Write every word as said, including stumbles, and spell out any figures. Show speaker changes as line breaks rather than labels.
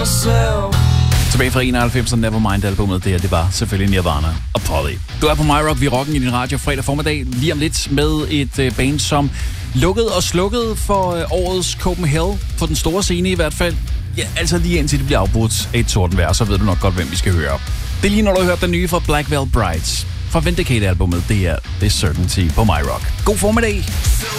yourself.
Tilbage fra enoghalvfems Nevermind-albumet, det her, det var selvfølgelig Nirvana og Polly. Du er på MyRock, vi rocken i din radio fredag formiddag, lige om lidt med et uh, band, som lukkede og slukkede for uh, årets Copenhagen, på den store scene i hvert fald. Ja, altså lige indtil det bliver afbrudt af et tordenvejr, så ved du nok godt, hvem vi skal høre. Det er lige når du har hørt den nye fra Black Veil Brides. Fra Vindicate-albumet, det er The Certainty på MyRock. God formiddag!